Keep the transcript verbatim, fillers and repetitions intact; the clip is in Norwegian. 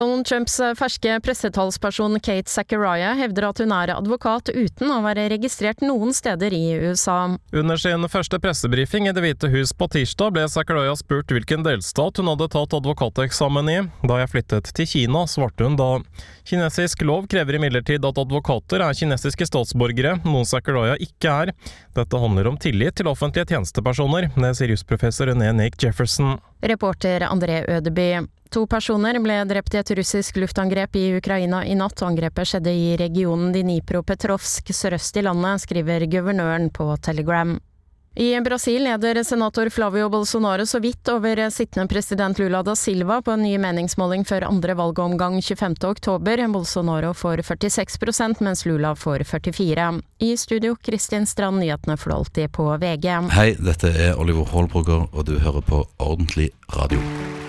Donald Trumps ferske pressetalsperson Kate Zachariah hevder at hun er advokat uten å være registrert noen steder i U S A. Under sin første pressebrifing i Det hvite hus på tirsdag ble Zachariah spurt hvilken delstat hun hadde tatt advokateksamen i. Da jeg flyttet til Kina, svarte hun da. Kinesisk lov krever imidlertid at advokater er kinesiske statsborgere, noe Zachariah ikke er. Dette handler om tillit til offentlige tjenestepersoner, det sier jusprofessor René Nick Jefferson. Reporter André Ødeby. To personer ble drept i et russisk luftangrep i Ukraina i natt. Angrepet skjedde i regionen Dnipropetrovsk sørøst i landet, skriver guvernøren på Telegram. I Brasil leder senator Flavio Bolsonaro så vidt over sittende president Lula da Silva på en ny meningsmåling før andre valgomgang tjuefemte oktober. Bolsonaro får førtiseks prosent, mens Lula får førtifire. I studio, Kristin Strand, nyhetene for alltid på V G. Hei, dette er Oliver Holbrugger, og du hører på Ordentlig Radio.